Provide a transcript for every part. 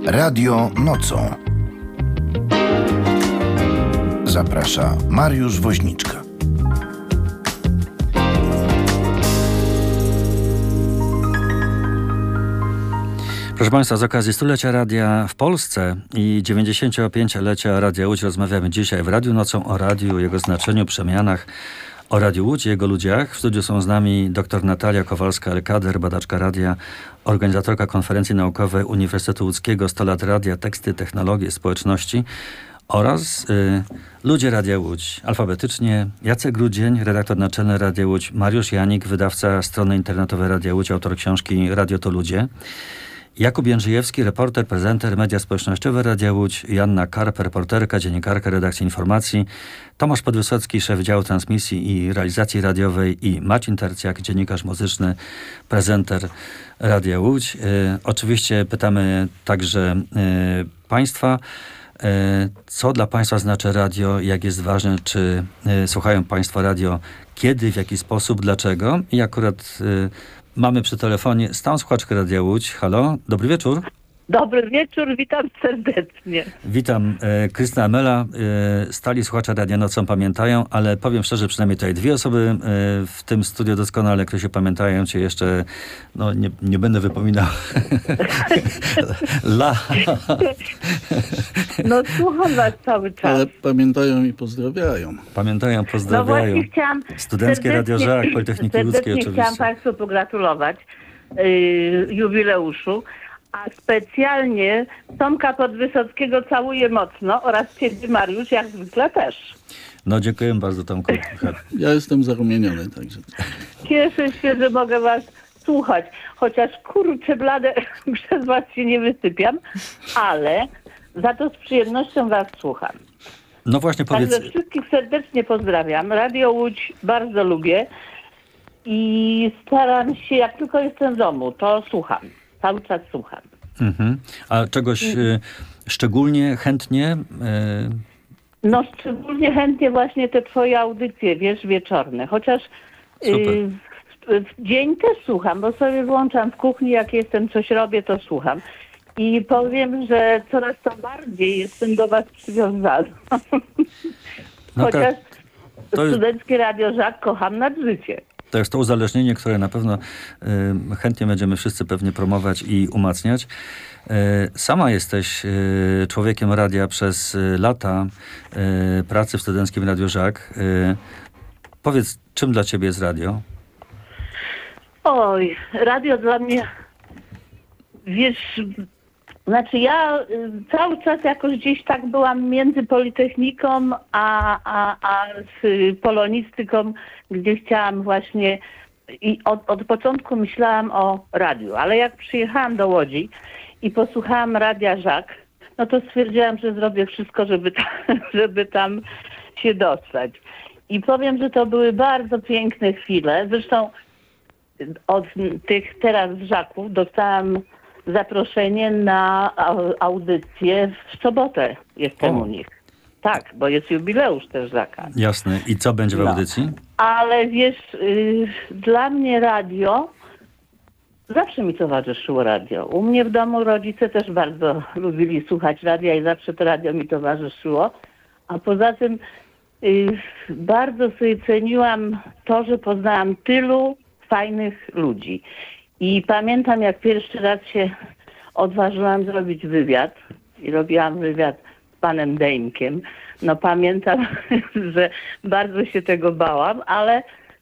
Radio nocą. Zaprasza Mariusz Woźniczka. Proszę Państwa, z okazji stulecia radia w Polsce i 95-lecia Radia Łódź rozmawiamy dzisiaj w Radiu Nocą o radiu, jego znaczeniu, przemianach, o Radiu Łódź i jego ludziach. W studiu są z nami dr Natalia Kowalska-Elkader, badaczka radia, organizatorka konferencji naukowej Uniwersytetu Łódzkiego 100 lat radia, teksty, technologie, społeczności oraz ludzie Radia Łódź. Alfabetycznie Jacek Grudzień, redaktor naczelny Radia Łódź, Mariusz Janik, wydawca strony internetowej Radia Łódź, autor książki Radio to ludzie, Jakub Jędrzejewski, reporter, prezenter, media społecznościowe Radia Łódź, Joanna Karp, reporterka, dziennikarka redakcji informacji, Tomasz Podwysocki, szef działu transmisji i realizacji radiowej i Marcin Tercjak, dziennikarz muzyczny, prezenter Radia Łódź. Oczywiście pytamy także Państwa, co dla Państwa znaczy radio, jak jest ważne, czy słuchają Państwo radio, kiedy, w jaki sposób, dlaczego. I akurat mamy przy telefonie stałą słuchaczkę Radia Łódź. Halo, dobry wieczór. Dobry wieczór, witam serdecznie. Witam, Krystyna Mela. Stali słuchacze Radia Nocą pamiętają, ale powiem szczerze, przynajmniej tutaj dwie osoby w tym studiu doskonale, które się pamiętają cię jeszcze, no nie będę wypominał. No słucham was cały czas. Ale pamiętają i pozdrawiają. Pamiętają, pozdrawiają. No właśnie chciałam Studenckie Radio Żak, Politechniki Łódzkiej oczywiście. Chciałam Państwu pogratulować jubileuszu, a specjalnie Tomka Podwysockiego całuję mocno oraz ciebie, Mariusz, jak zwykle też. No dziękuję bardzo, Tomku. Ja jestem zarumieniony, także. Cieszę się, że mogę was słuchać, chociaż kurczę blade przez was się nie wysypiam, ale za to z przyjemnością was słucham. No właśnie powiedz. Także wszystkich serdecznie pozdrawiam. Radio Łódź bardzo lubię i staram się, jak tylko jestem w domu, to słucham. Cały czas słucham. Mhm. A czegoś szczególnie, chętnie? No szczególnie chętnie właśnie te twoje audycje, wiesz, wieczorne. Chociaż w dzień też słucham, bo sobie włączam w kuchni, jak jestem, coś robię, to słucham. I powiem, że coraz to bardziej jestem do was przywiązana. No Chociaż to jest... Studenckie Radio Żak kocham nad życie. To jest to uzależnienie, które na pewno chętnie będziemy wszyscy pewnie promować i umacniać. Sama jesteś człowiekiem radia przez lata pracy w Studenckim Radiu Żak. Powiedz, czym dla ciebie jest radio? Oj, radio dla mnie, wiesz, znaczy ja cały czas jakoś gdzieś tak byłam między Politechniką a z polonistyką, gdzie chciałam właśnie i od początku myślałam o radiu, ale jak przyjechałam do Łodzi i posłuchałam Radia Żak, no to stwierdziłam, że zrobię wszystko, żeby tam się dostać. I powiem, że to były bardzo piękne chwile. Zresztą od tych teraz Żaków dostałam zaproszenie na audycję w sobotę. Jestem u nich. Tak, bo jest jubileusz też Żaka. Jasne. I co będzie w audycji? Ale wiesz, dla mnie radio, zawsze mi towarzyszyło radio. U mnie w domu rodzice też bardzo lubili słuchać radia i zawsze to radio mi towarzyszyło. A poza tym bardzo sobie ceniłam to, że poznałam tylu fajnych ludzi. I pamiętam, jak pierwszy raz się odważyłam zrobić wywiad i robiłam wywiad z panem Deńkiem. No pamiętam, że bardzo się tego bałam, ale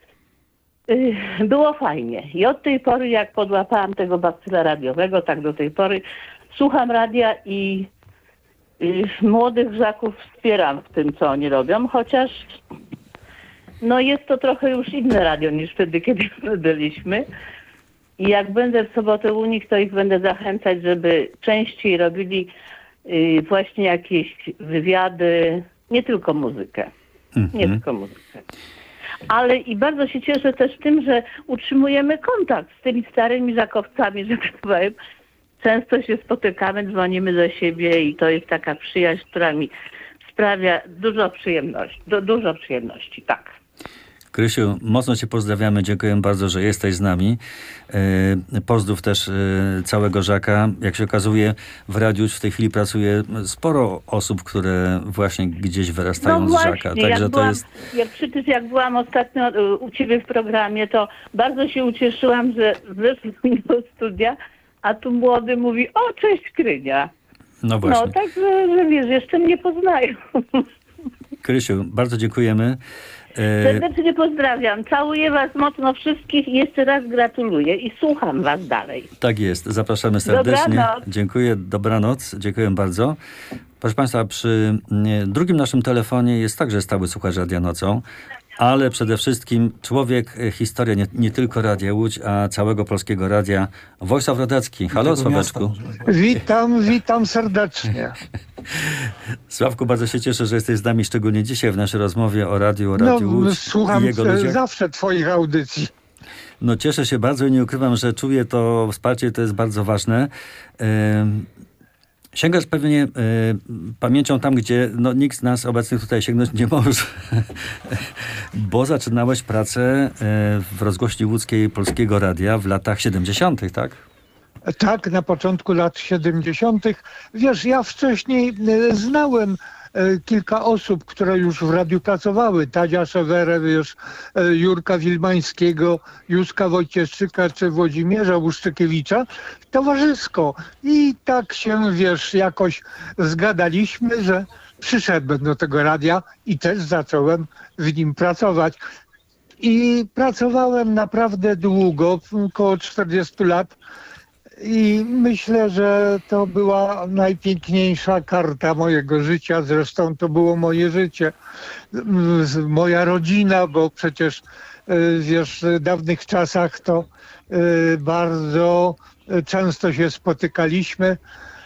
było fajnie. I od tej pory, jak podłapałam tego bakcyla radiowego, tak do tej pory słucham radia i młodych Żaków wspieram w tym, co oni robią, chociaż no jest to trochę już inne radio niż wtedy, kiedy byliśmy. I jak będę w sobotę u nich, to ich będę zachęcać, żeby częściej robili właśnie jakieś wywiady, nie tylko muzykę. Nie tylko muzykę. Ale i bardzo się cieszę też tym, że utrzymujemy kontakt z tymi starymi żakowcami, że tak powiem. Często się spotykamy, dzwonimy do siebie i to jest taka przyjaźń, która mi sprawia dużo przyjemności, tak. Krysiu, mocno cię pozdrawiamy, dziękuję bardzo, że jesteś z nami. Pozdrów też całego Żaka. Jak się okazuje, w radiu w tej chwili pracuje sporo osób, które właśnie gdzieś wyrastają z Żaka. Także to jest... Jak byłam ostatnio u ciebie w programie, to bardzo się ucieszyłam, że weszłam do studia, a tu młody mówi, o cześć Krynia. No właśnie. No tak, że wiesz, jeszcze mnie poznają. Krysiu, bardzo dziękujemy. Serdecznie pozdrawiam. Całuję was mocno wszystkich i jeszcze raz gratuluję i słucham was dalej. Tak jest. Zapraszamy serdecznie. Dobranoc. Dziękuję. Dobranoc. Dziękuję bardzo. Proszę Państwa, przy drugim naszym telefonie jest także stały słuchacz Radia Nocą, ale przede wszystkim człowiek, historia nie tylko Radia Łódź, a całego Polskiego Radia. Wojsław Rodecki. Halo, Sławeczku. Witam serdecznie. Sławku, bardzo się cieszę, że jesteś z nami, szczególnie dzisiaj w naszej rozmowie o Radiu Łódź Słucham i jego ludziach. zawsze twoich audycji. No cieszę się bardzo i nie ukrywam, że czuję to wsparcie, to jest bardzo ważne. Sięgasz pewnie pamięcią tam, gdzie nikt z nas obecnych tutaj sięgnąć nie może, bo zaczynałeś pracę w rozgłośni łódzkiej Polskiego Radia w latach 70., tak? Tak, na początku lat 70. Wiesz, ja wcześniej znałem kilka osób, które już w radiu pracowały. Tadzia Szewerę, wiesz, Jurka Wilmańskiego, Józka Wojcieszczyka czy Włodzimierza Łuszczykiewicza towarzysko. I tak się, wiesz, jakoś zgadaliśmy, że przyszedłem do tego radia i też zacząłem w nim pracować. I pracowałem naprawdę długo, około 40 lat. I myślę, że to była najpiękniejsza karta mojego życia. Zresztą to było moje życie. Moja rodzina, bo przecież wiesz, w dawnych czasach to bardzo często się spotykaliśmy.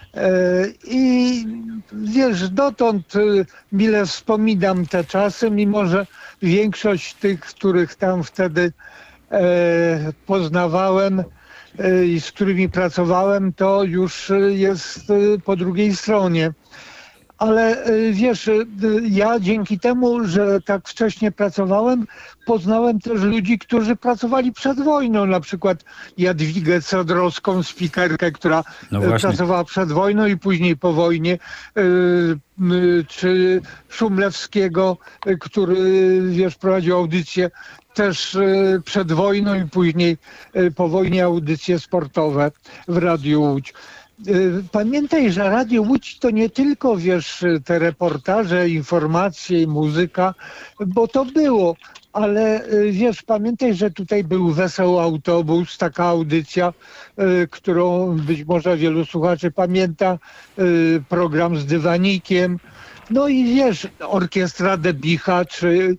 I wiesz, dotąd mile wspominam te czasy, mimo że większość tych, których tam wtedy poznawałem, i z którymi pracowałem, to już jest po drugiej stronie. Ale wiesz, ja dzięki temu, że tak wcześnie pracowałem, poznałem też ludzi, którzy pracowali przed wojną. Na przykład Jadwigę Codrowską, spikerkę, która pracowała przed wojną i później po wojnie. Czy Szumlewskiego, który, wiesz, prowadził audycję też przed wojną i później po wojnie audycje sportowe w Radiu Łódź. Pamiętaj, że Radio Łódź to nie tylko, wiesz, te reportaże, informacje i muzyka, bo to było, ale wiesz, pamiętaj, że tutaj był Wesoły Autobus, taka audycja, którą być może wielu słuchaczy pamięta, program z Dywanikiem, no i wiesz, Orkiestra Debicha, czy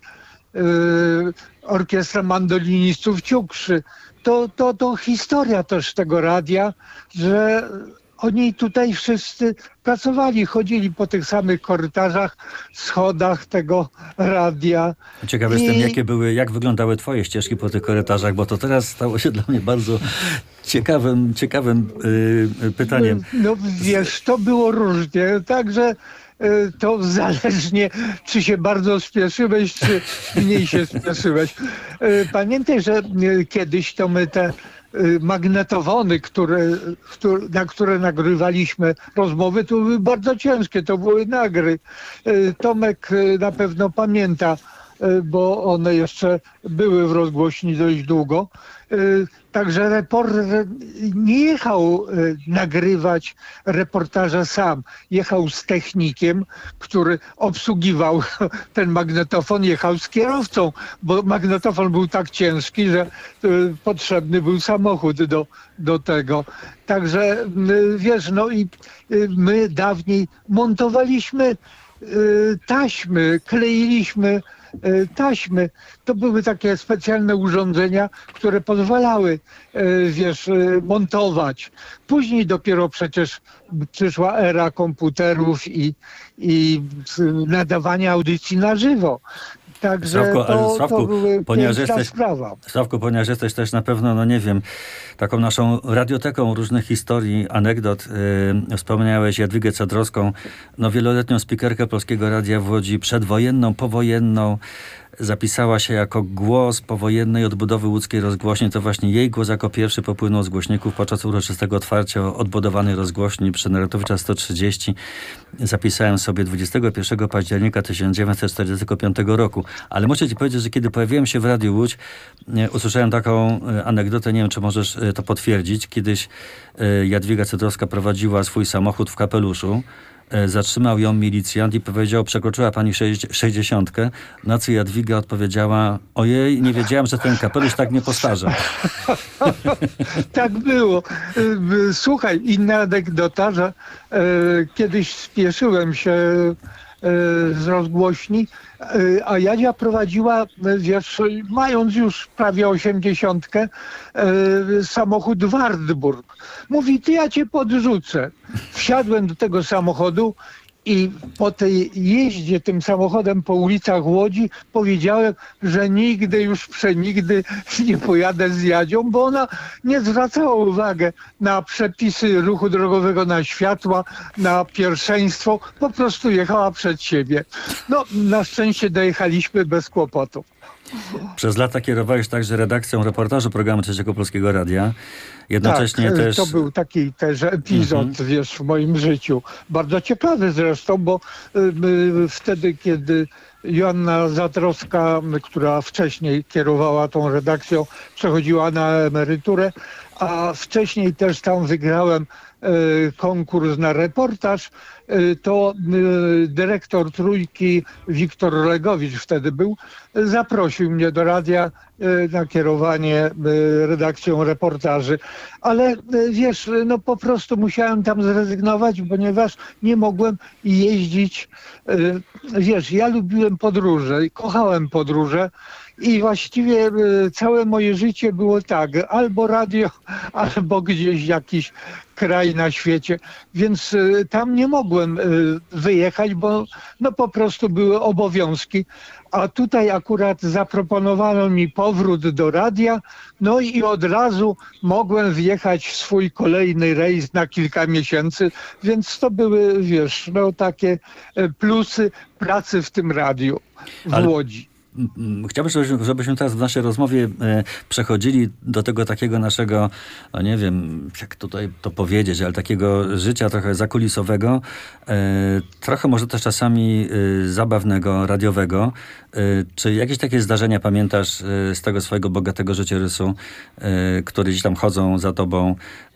Orkiestra Mandolinistów Ciukrzy. To historia też tego radia, że oni tutaj wszyscy pracowali, chodzili po tych samych korytarzach, schodach tego radia. Ciekawy jestem, jak wyglądały twoje ścieżki po tych korytarzach, bo to teraz stało się dla mnie bardzo ciekawym pytaniem. No wiesz, to było różnie, także to zależnie, czy się bardzo spieszyłeś, czy mniej się spieszyłeś. Pamiętaj, że kiedyś to my te magnetofony, na które nagrywaliśmy rozmowy, to były bardzo ciężkie, to były nagry. Tomek na pewno pamięta, bo one jeszcze były w rozgłośni dość długo. Także reporter nie jechał nagrywać reportaża sam. Jechał z technikiem, który obsługiwał ten magnetofon, jechał z kierowcą, bo magnetofon był tak ciężki, że potrzebny był samochód do tego. Także wiesz, no i my dawniej montowaliśmy taśmy, kleiliśmy taśmy. To były takie specjalne urządzenia, które pozwalały, wiesz, montować. Później dopiero przecież przyszła era komputerów i nadawania audycji na żywo. Także to były piękna sprawa. Sławku, ponieważ jesteś też na pewno, no nie wiem, taką naszą radioteką różnych historii, anegdot. Wspomniałeś Jadwigę Codrowską, no wieloletnią spikerkę Polskiego Radia w Łodzi, przedwojenną, powojenną. zapisała się jako głos powojennej odbudowy łódzkiej rozgłośni. To właśnie jej głos jako pierwszy popłynął z głośników podczas uroczystego otwarcia odbudowanej rozgłośni przy Narutowicza 130. Zapisałem sobie 21 października 1945 roku. Ale muszę ci powiedzieć, że kiedy pojawiłem się w Radiu Łódź, usłyszałem taką anegdotę, nie wiem, czy możesz to potwierdzić. Kiedyś Jadwiga Cydrowska prowadziła swój samochód w kapeluszu. Zatrzymał ją milicjant i powiedział: przekroczyła pani 60. Na co Jadwiga odpowiedziała: ojej, nie wiedziałam, że ten kapelusz tak nie postarza. Tak było. Słuchaj, inna anegdota, że kiedyś spieszyłem się z rozgłośni, a Jadzia prowadziła, wiesz, mając już prawie 80, samochód Wartburg. Mówi: ty, ja cię podrzucę. Wsiadłem do tego samochodu i po tej jeździe tym samochodem po ulicach Łodzi powiedziałem, że nigdy już przenigdy nie pojadę z Jadzią, bo ona nie zwracała uwagi na przepisy ruchu drogowego, na światła, na pierwszeństwo. Po prostu jechała przed siebie. No, na szczęście dojechaliśmy bez kłopotów. Przez lata kierowałeś także redakcją reportażu programu Trzeciego Polskiego Radia. Jednocześnie tak, też... to był taki też epizod, wiesz, w moim życiu. Bardzo ciekawy zresztą, bo wtedy, kiedy Joanna Zatrowska, która wcześniej kierowała tą redakcją, przechodziła na emeryturę, a wcześniej też tam wygrałem konkurs na reportaż, to dyrektor Trójki, Wiktor Legowicz wtedy był, zaprosił mnie do radia na kierowanie redakcją reportaży. Ale wiesz, no po prostu musiałem tam zrezygnować, ponieważ nie mogłem jeździć. Wiesz, ja lubiłem podróże, kochałem podróże. I właściwie całe moje życie było tak, albo radio, albo gdzieś jakiś kraj na świecie, więc tam nie mogłem wyjechać, bo no po prostu były obowiązki. A tutaj akurat zaproponowano mi powrót do radia, no i od razu mogłem wjechać w swój kolejny rejs na kilka miesięcy, więc to były, wiesz, no takie plusy pracy w tym radiu w Łodzi. Chciałbym, żebyśmy teraz w naszej rozmowie przechodzili do tego takiego naszego, no nie wiem, jak tutaj to powiedzieć, ale takiego życia trochę zakulisowego, trochę może też czasami zabawnego, radiowego. Czy jakieś takie zdarzenia pamiętasz z tego swojego bogatego życiorysu, które gdzieś tam chodzą za tobą?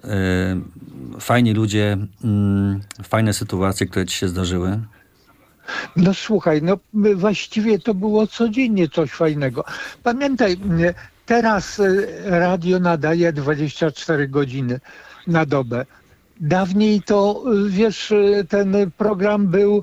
Fajni ludzie, fajne sytuacje, które ci się zdarzyły? No słuchaj, no właściwie to było codziennie coś fajnego. Pamiętaj, teraz radio nadaje 24 godziny na dobę. Dawniej to, wiesz, ten program był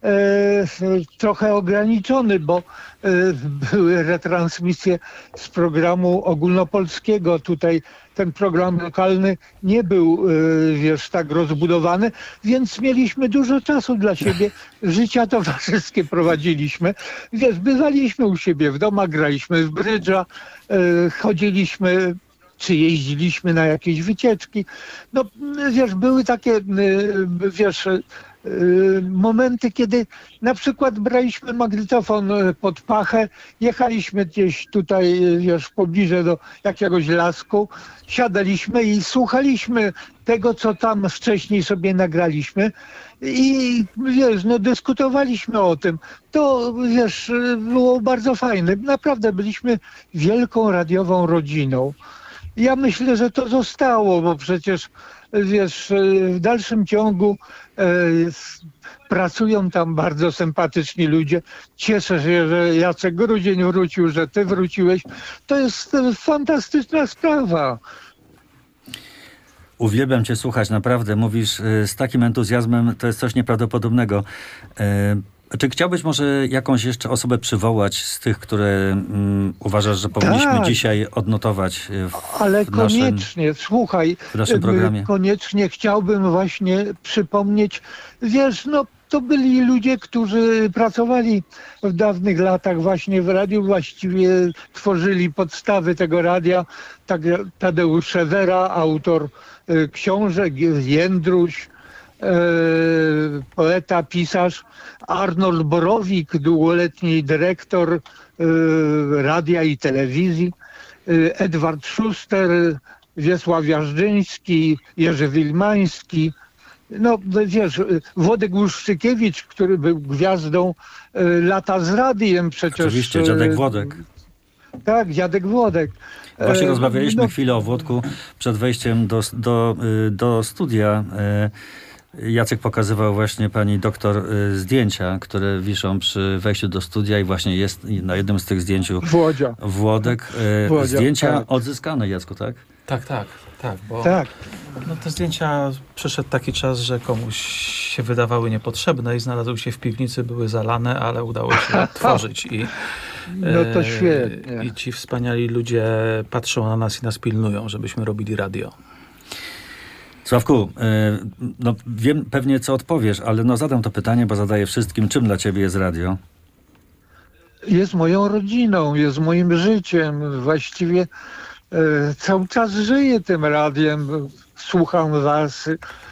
trochę ograniczony, bo były retransmisje z programu ogólnopolskiego. Tutaj ten program lokalny nie był, wiesz, tak rozbudowany, więc mieliśmy dużo czasu dla siebie. Życia towarzyskie prowadziliśmy. Wiesz, bywaliśmy u siebie w domach, graliśmy w brydża, chodziliśmy czy jeździliśmy na jakieś wycieczki. No, wiesz, były takie, wiesz, momenty, kiedy na przykład braliśmy magnetofon pod pachę, jechaliśmy gdzieś tutaj, wiesz, w pobliżu do jakiegoś lasku, siadaliśmy i słuchaliśmy tego, co tam wcześniej sobie nagraliśmy i, wiesz, no dyskutowaliśmy o tym. To, wiesz, było bardzo fajne. Naprawdę byliśmy wielką radiową rodziną. Ja myślę, że to zostało, bo przecież, wiesz, w dalszym ciągu pracują tam bardzo sympatyczni ludzie. Cieszę się, że Jacek Grudzień wrócił, że ty wróciłeś. To jest fantastyczna sprawa. Uwielbiam cię słuchać, naprawdę. Mówisz z takim entuzjazmem, to jest coś nieprawdopodobnego. Czy chciałbyś może jakąś jeszcze osobę przywołać z tych, które uważasz, że powinniśmy dzisiaj odnotować Ale koniecznie, słuchaj, w naszym programie? Koniecznie chciałbym właśnie przypomnieć, wiesz, no to byli ludzie, którzy pracowali w dawnych latach właśnie w radiu, właściwie tworzyli podstawy tego radia. Tak, Tadeusz Szewera, autor książek, Jędruś, poeta, pisarz Arnold Borowik, długoletni dyrektor radia i telewizji, Edward Schuster, Wiesław Jażdżyński, Jerzy Wilmański. No wiesz, Włodek Łuszczykiewicz, który był gwiazdą Lata z radiem przecież. Oczywiście, dziadek Włodek. Tak, dziadek Włodek. Właśnie rozmawialiśmy no, chwilę o Włodku przed wejściem do studia. Jacek pokazywał właśnie pani doktor zdjęcia, które wiszą przy wejściu do studia i właśnie jest na jednym z tych zdjęć Włodzia. Włodek. Włodzia, Zdjęcia tak. odzyskane, Jacku, tak? Tak, bo Tak. no, te zdjęcia przyszedł taki czas, że komuś się wydawały niepotrzebne i znalazły się w piwnicy, były zalane, ale udało się odtworzyć No to świetnie. i ci wspaniali ludzie patrzą na nas i nas pilnują, żebyśmy robili radio. Sławku, no wiem pewnie co odpowiesz, ale no zadam to pytanie, bo zadaję wszystkim. Czym dla ciebie jest radio? Jest moją rodziną, jest moim życiem. Właściwie cały czas żyję tym radiem, słucham was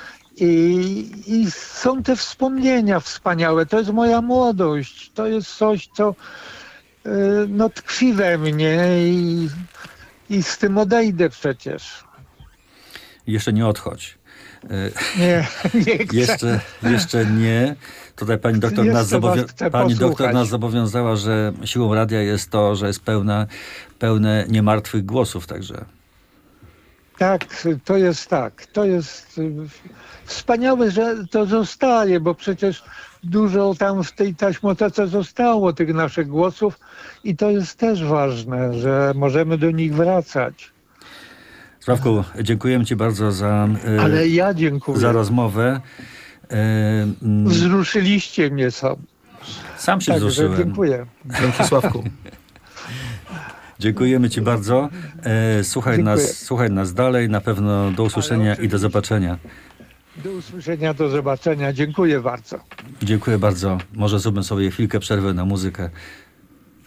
i są te wspomnienia wspaniałe. To jest moja młodość. To jest coś, co no, tkwi we mnie i z tym odejdę przecież. Jeszcze nie odchodź. Nie chcę. Jeszcze nie. Tutaj pani doktor, Jeszcze was chcę pani doktor posłuchać. nas zobowiązała, że siłą radia jest to, że jest pełne niemartwych głosów, także. Tak, to jest tak. To jest wspaniałe, że to zostaje, bo przecież dużo tam w tej taśmotece zostało tych naszych głosów i to jest też ważne, że możemy do nich wracać. Sławku, dziękujemy ci bardzo Ale ja dziękuję. za rozmowę. Wzruszyliście mnie sam. Sam się Także wzruszyłem. dziękuję. Dzięki, Sławku. Dziękujemy ci bardzo. Dziękuję. Słuchaj nas dalej. Na pewno do usłyszenia i do zobaczenia. Do usłyszenia, do zobaczenia. Dziękuję bardzo. Dziękuję bardzo. Może zróbmy sobie chwilkę przerwy na muzykę.